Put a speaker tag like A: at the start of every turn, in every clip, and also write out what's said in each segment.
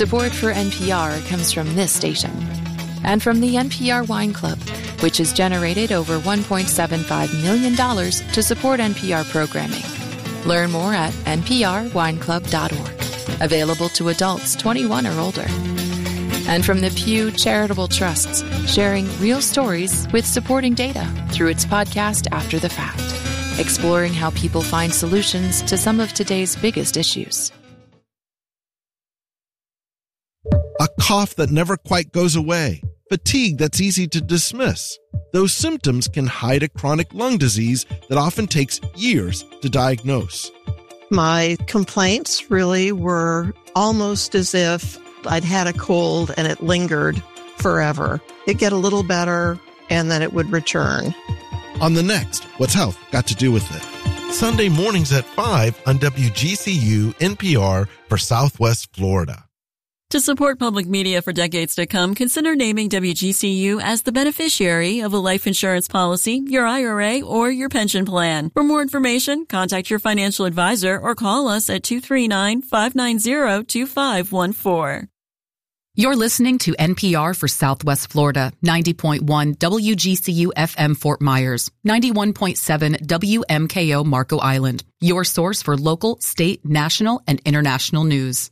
A: Support for NPR comes from this station and from the NPR Wine Club, which has generated over $1.75 million to support NPR programming. Learn more at nprwineclub.org. Available to adults 21 or older. And from the Pew Charitable Trusts, sharing real stories with supporting data through its podcast After the Fact, exploring how people find solutions to some of today's biggest issues.
B: A cough that never quite goes away. Fatigue that's easy to dismiss. Those symptoms can hide a chronic lung disease that often takes years to diagnose.
C: My complaints really were almost as if I'd had a cold and it lingered forever. It'd get a little better and then it would return.
B: On the next What's Health Got to Do with It? Sunday mornings at 5 on WGCU NPR for Southwest Florida.
D: To support public media for decades to come, consider naming WGCU as the beneficiary of a life insurance policy, your IRA, or your pension plan. For more information, contact your financial advisor or call us at 239-590-2514.
E: You're listening to NPR for Southwest Florida, 90.1 WGCU FM Fort Myers, 91.7 WMKO Marco Island, your source for local, state, national, and international news.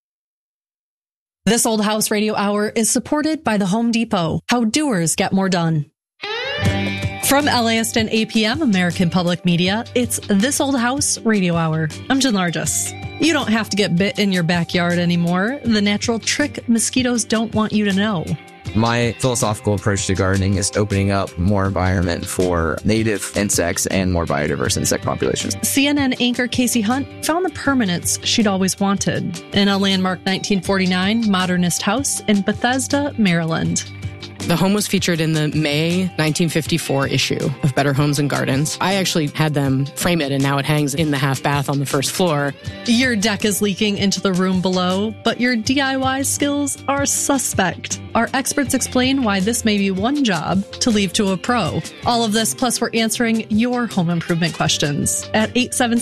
F: This Old House Radio Hour is supported by the Home Depot. How doers get more done. From LAist and APM, American Public Media, it's This Old House Radio Hour. I'm Jen Largis. You don't have to get bit in your backyard anymore. The natural trick mosquitoes don't want you to know.
G: My philosophical approach to gardening is opening up more environment for native insects and more biodiverse insect populations.
F: CNN anchor Casey Hunt found the permanence she'd always wanted in a landmark 1949 modernist house in Bethesda, Maryland.
H: The home was featured in the May 1954 issue of Better Homes and Gardens. I actually had them frame it, and now it hangs in the half bath on the first floor.
F: Your deck is leaking into the room below, but your DIY skills are suspect. Our experts explain why this may be one job to leave to a pro. All of this, plus we're answering your home improvement questions at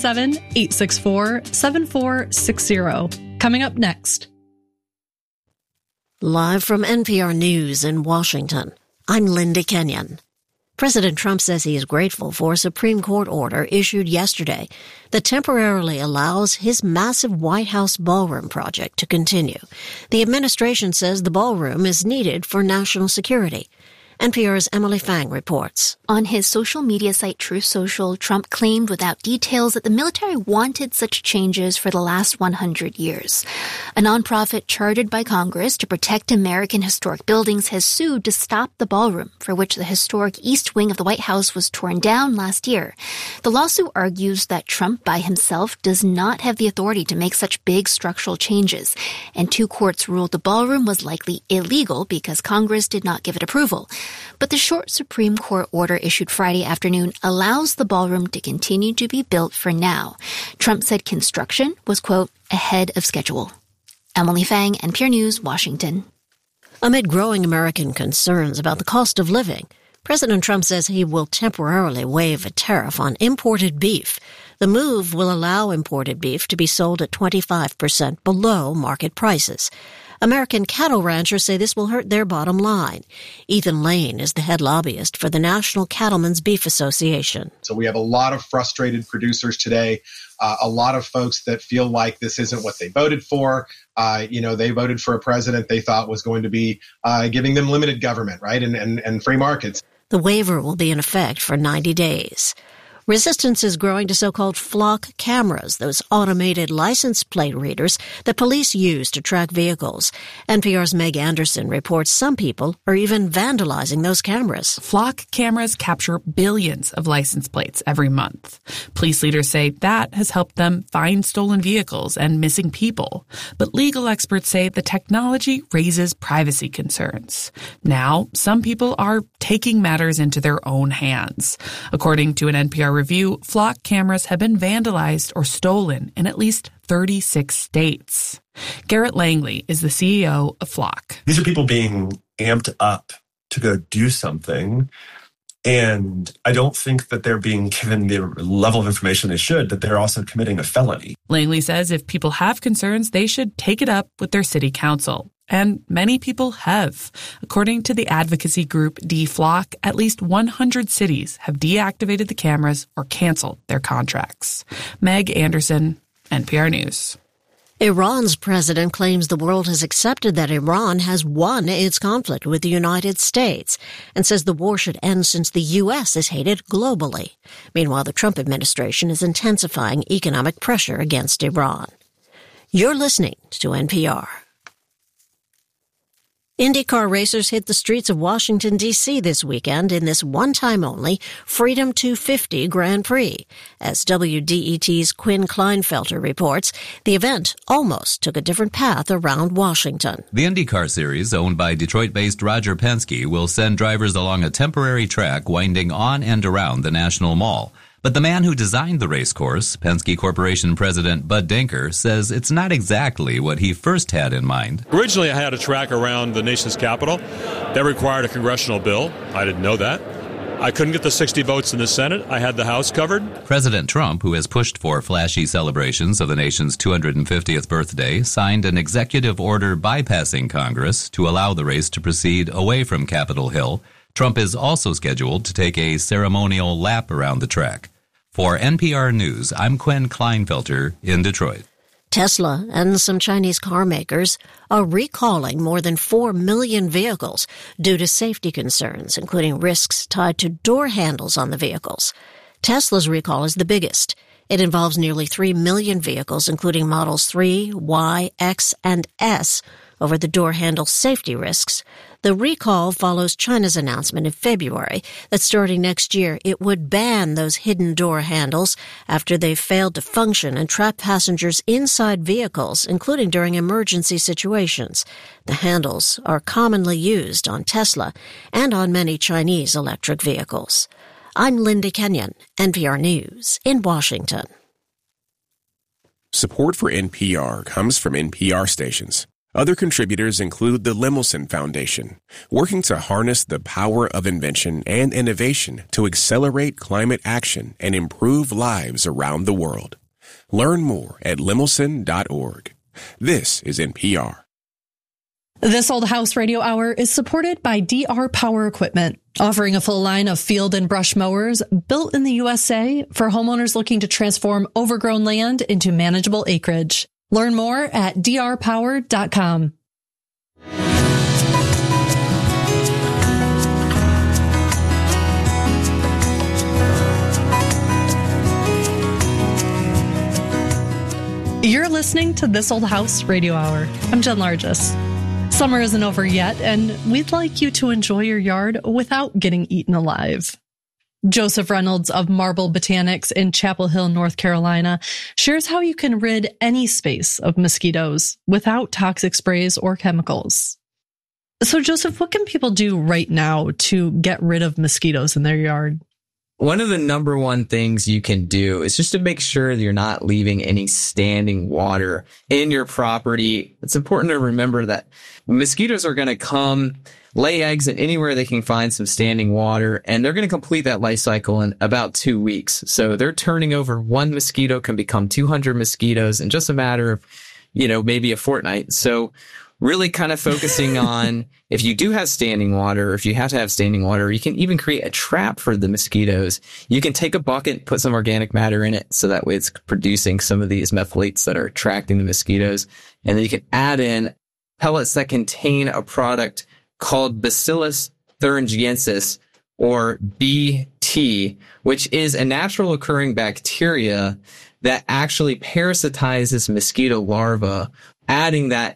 F: 877-864-7460. Coming up next.
I: Live from NPR News in Washington, I'm Linda Kenyon. President Trump says he is grateful for a Supreme Court order issued yesterday that temporarily allows his massive White House ballroom project to continue. The administration says the ballroom is needed for national security. NPR's Emily Fang reports.
J: On his social media site Truth Social, Trump claimed without details that the military wanted such changes for the last 100 years. A nonprofit chartered by Congress to protect American historic buildings has sued to stop the ballroom, for which the historic East Wing of the White House was torn down last year. The lawsuit argues that Trump by himself does not have the authority to make such big structural changes, and two courts ruled the ballroom was likely illegal because Congress did not give it approval. But the short Supreme Court order issued Friday afternoon allows the ballroom to continue to be built for now. Trump said construction was, quote, ahead of schedule. Emily Fang, NPR News, Washington.
I: Amid growing American concerns about the cost of living, President Trump says he will temporarily waive a tariff on imported beef. The move will allow imported beef to be sold at 25% below market prices. American cattle ranchers say this will hurt their bottom line. Ethan Lane is the head lobbyist for the National Cattlemen's Beef Association.
K: So we have a lot of frustrated producers today, a lot of folks that feel like this isn't what they voted for. They voted for a president they thought was going to be giving them limited government, right, and free markets.
I: The waiver will be in effect for 90 days. Resistance is growing to so-called flock cameras, those automated license plate readers that police use to track vehicles. NPR's Meg Anderson reports some people are even vandalizing those cameras.
L: Flock cameras capture billions of license plates every month. Police leaders say that has helped them find stolen vehicles and missing people. But legal experts say the technology raises privacy concerns. Now, some people are taking matters into their own hands. According to an NPR review, flock cameras have been vandalized or stolen in at least 36 states. Garrett Langley is the CEO of Flock.
M: These are people being amped up to go do something And I don't think that they're being given the level of information they should, that they're also committing a felony.
L: Langley says if people have concerns, they should take it up with their city council. And many people have. According to the advocacy group DFLOC, at least 100 cities have deactivated the cameras or canceled their contracts. Meg Anderson, NPR News.
I: Iran's president claims the world has accepted that Iran has won its conflict with the United States and says the war should end since the U.S. is hated globally. Meanwhile, the Trump administration is intensifying economic pressure against Iran. You're listening to NPR. IndyCar racers hit the streets of Washington, D.C. this weekend in this one-time-only Freedom 250 Grand Prix. As WDET's Quinn Kleinfelter reports, the event almost took a different path around Washington.
N: The IndyCar series, owned by Detroit-based Roger Penske, will send drivers along a temporary track winding on and around the National Mall. But the man who designed the race course, Penske Corporation President Bud Denker, says it's not exactly what he first had in mind.
O: Originally, I had a track around the nation's capital that required a congressional bill. I didn't know that. I couldn't get the 60 votes in the Senate. I had the House covered.
N: President Trump, who has pushed for flashy celebrations of the nation's 250th birthday, signed an executive order bypassing Congress to allow the race to proceed away from Capitol Hill. Trump is also scheduled to take a ceremonial lap around the track. For NPR News, I'm Quinn Kleinfelter in Detroit.
I: Tesla and some Chinese car makers are recalling more than 4 million vehicles due to safety concerns, including risks tied to door handles on the vehicles. Tesla's recall is the biggest. It involves nearly 3 million vehicles, including Models 3, Y, X, and S, over the door handle safety risks. The recall follows China's announcement in February that starting next year it would ban those hidden door handles after they've failed to function and trap passengers inside vehicles, including during emergency situations. The handles are commonly used on Tesla and on many Chinese electric vehicles. I'm Linda Kenyon, NPR News in Washington.
P: Support for NPR comes from NPR stations. Other contributors include the Lemelson Foundation, working to harness the power of invention and innovation to accelerate climate action and improve lives around the world. Learn more at lemelson.org. This is NPR.
F: This Old House Radio Hour is supported by DR Power Equipment, offering a full line of field and brush mowers built in the USA for homeowners looking to transform overgrown land into manageable acreage. Learn more at drpower.com. You're listening to This Old House Radio Hour. I'm Jen Largis. Summer isn't over yet, and we'd like you to enjoy your yard without getting eaten alive. Joseph Reynolds of Marble Botanics in Chapel Hill, North Carolina, shares how you can rid any space of mosquitoes without toxic sprays or chemicals. So, Joseph, what can people do right now to get rid of mosquitoes in their yard?
G: One of the number one things you can do is just to make sure that you're not leaving any standing water in your property. It's important to remember that mosquitoes are going to come lay eggs in anywhere they can find some standing water, and they're going to complete that life cycle in about 2 weeks. So they're turning over. One mosquito can become 200 mosquitoes in just a matter of, maybe a fortnight. So really kind of focusing on if you do have standing water, or if you have to have standing water, you can even create a trap for the mosquitoes. You can take a bucket, put some organic matter in it, so that way it's producing some of these methylates that are attracting the mosquitoes. And then you can add in pellets that contain a product called Bacillus thuringiensis, or BT, which is a natural occurring bacteria that actually parasitizes mosquito larvae. Adding that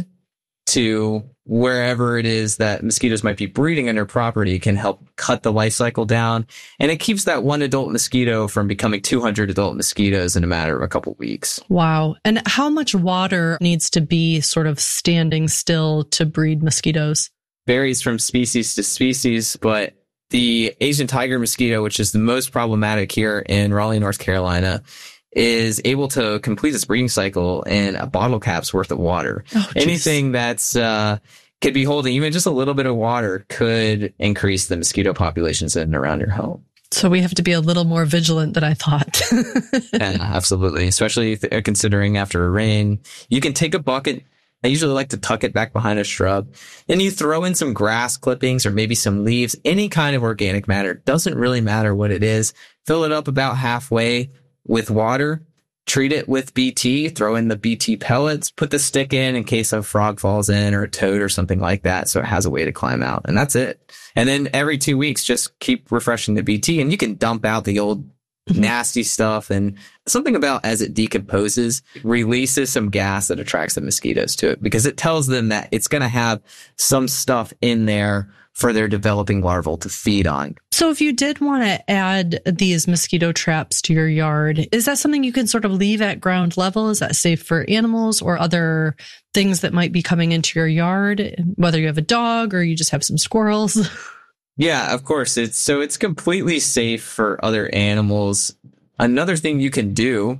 G: into wherever it is that mosquitoes might be breeding on your property can help cut the life cycle down. And it keeps that one adult mosquito from becoming 200 adult mosquitoes in a matter of a couple weeks.
F: Wow. And how much water needs to be sort of standing still to breed mosquitoes?
G: Varies from species to species, but the Asian tiger mosquito, which is the most problematic here in Raleigh, North Carolina, is able to complete its breeding cycle in a bottle cap's worth of water. Oh, anything that's could be holding even just a little bit of water could increase the mosquito populations in and around your home.
F: So we have to be a little more vigilant than I thought.
G: Yeah, absolutely. Especially considering after a rain, you can take a bucket. I usually like to tuck it back behind a shrub. Then you throw in some grass clippings or maybe some leaves, any kind of organic matter. Doesn't really matter what it is. Fill it up about halfway with water. Treat it with BT, throw in the BT pellets, put the stick in case a frog falls in or a toad or something like that. So it has a way to climb out, and that's it. And then every 2 weeks, just keep refreshing the BT, and you can dump out the old nasty stuff. And something about as it decomposes, releases some gas that attracts the mosquitoes to it because it tells them that it's going to have some stuff in there for their developing larvae to feed on.
F: So if you did want to add these mosquito traps to your yard, is that something you can sort of leave at ground level? Is that safe for animals or other things that might be coming into your yard, whether you have a dog or you just have some squirrels?
G: Yeah, of course. It's completely safe for other animals. Another thing you can do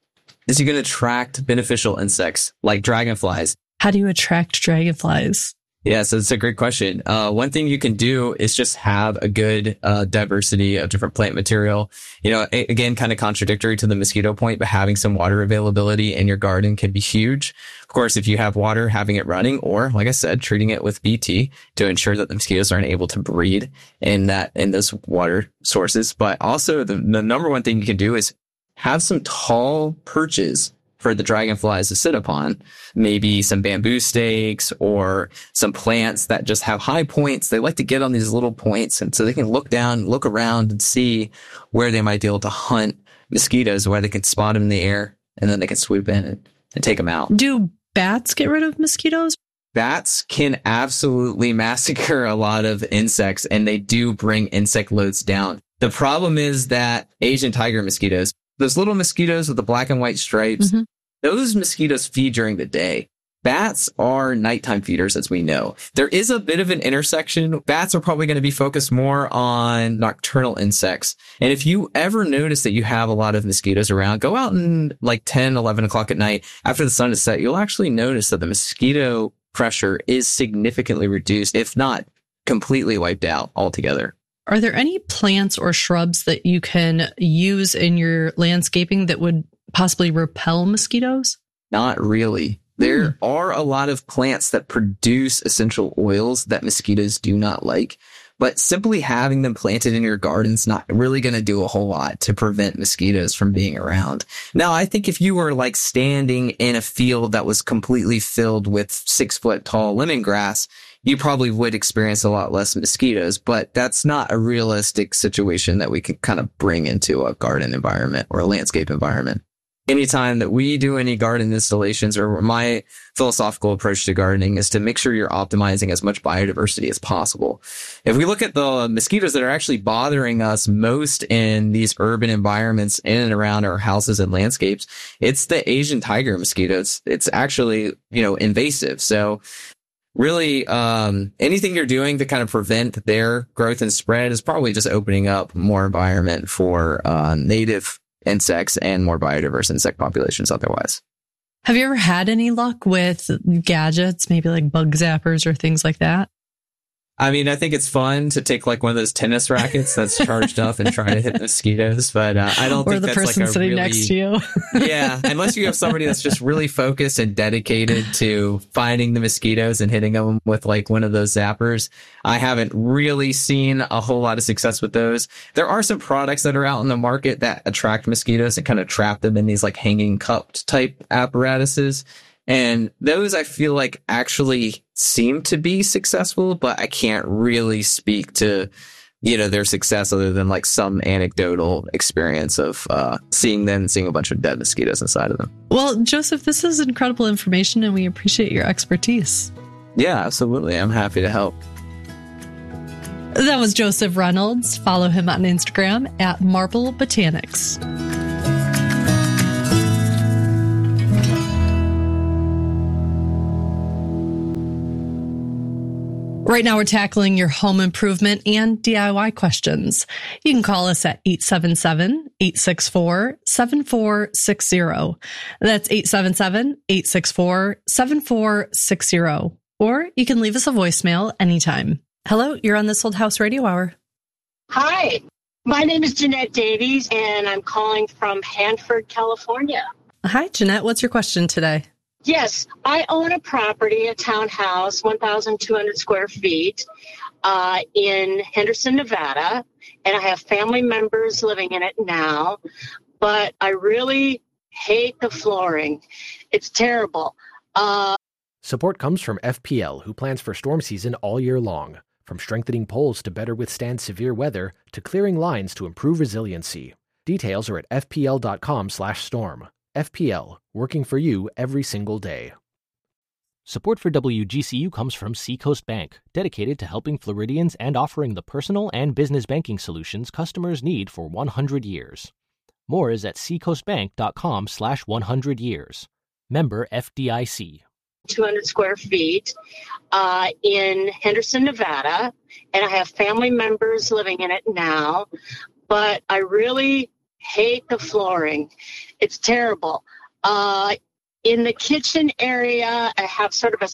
G: is you can attract beneficial insects like dragonflies.
F: How do you attract dragonflies?
G: Yeah, so it's a great question. One thing you can do is just have a good diversity of different plant material. You know, again, kind of contradictory to the mosquito point, but having some water availability in your garden can be huge. Of course, if you have water, having it running, or like I said, treating it with BT to ensure that the mosquitoes aren't able to breed in those water sources. But also the number one thing you can do is have some tall perches for the dragonflies to sit upon, maybe some bamboo stakes or some plants that just have high points. They like to get on these little points, and so they can look down, look around and see where they might be able to hunt mosquitoes, where they can spot them in the air, and then they can swoop in and take them out.
F: Do bats get rid of mosquitoes?
G: Bats can absolutely massacre a lot of insects, and they do bring insect loads down. The problem is that Asian tiger mosquitoes, those little mosquitoes with the black and white stripes, those mosquitoes feed during the day. Bats are nighttime feeders, as we know. There is a bit of an intersection. Bats are probably going to be focused more on nocturnal insects. And if you ever notice that you have a lot of mosquitoes around, go out and like 10, 11 o'clock at night after the sun is set, you'll actually notice that the mosquito pressure is significantly reduced, if not completely wiped out altogether.
F: Are there any plants or shrubs that you can use in your landscaping that would possibly repel mosquitoes?
G: Not really. There are a lot of plants that produce essential oils that mosquitoes do not like, but simply having them planted in your garden's not really going to do a whole lot to prevent mosquitoes from being around. Now, I think if you were like standing in a field that was completely filled with 6-foot tall lemongrass, you probably would experience a lot less mosquitoes, but that's not a realistic situation that we can kind of bring into a garden environment or a landscape environment. Anytime that we do any garden installations, or my philosophical approach to gardening is to make sure you're optimizing as much biodiversity as possible. If we look at the mosquitoes that are actually bothering us most in these urban environments in and around our houses and landscapes, it's the Asian tiger mosquitoes. It's actually, invasive. So really, anything you're doing to kind of prevent their growth and spread is probably just opening up more environment for native insects and more biodiverse insect populations otherwise.
F: Have you ever had any luck with gadgets, maybe like bug zappers or things like that?
G: I mean, I think it's fun to take like one of those tennis rackets that's charged up and try to hit mosquitoes, but I don't think that's like a really... Or the person
F: sitting next to you.
G: Yeah, unless you have somebody that's just really focused and dedicated to finding the mosquitoes and hitting them with like one of those zappers. I haven't really seen a whole lot of success with those. There are some products that are out in the market that attract mosquitoes and kind of trap them in these like hanging cupped type apparatuses. And those I feel like actually seem to be successful, but I can't really speak to, their success other than like some anecdotal experience of seeing a bunch of dead mosquitoes inside of them.
F: Well, Joseph, this is incredible information and we appreciate your expertise.
G: Yeah, absolutely. I'm happy to help.
F: That was Joseph Reynolds. Follow him on Instagram at Marble Botanics. Right now, we're tackling your home improvement and DIY questions. You can call us at 877-864-7460. That's 877-864-7460. Or you can leave us a voicemail anytime. Hello, you're on This Old House Radio Hour.
Q: Hi, my name is Jeanette Davies, and I'm calling from Hanford, California.
F: Hi, Jeanette. What's your question today?
Q: Yes, I own a property, a townhouse, 1,200 square feet in Henderson, Nevada, and I have family members living in it now, but I really hate the flooring. It's terrible.
R: Support comes from FPL, who plans for storm season all year long. From strengthening poles to better withstand severe weather, to clearing lines to improve resiliency. Details are at fpl.com/storm. FPL, working for you every single day. Support for WGCU comes from Seacoast Bank, dedicated to helping Floridians and offering the personal and business banking solutions customers need for 100 years. More is at seacoastbank.com/100 years. Member FDIC.
Q: 200 square feet in Henderson, Nevada, and I have family members living in it now, but I really hate the flooring. It's terrible. In the kitchen area, I have sort of a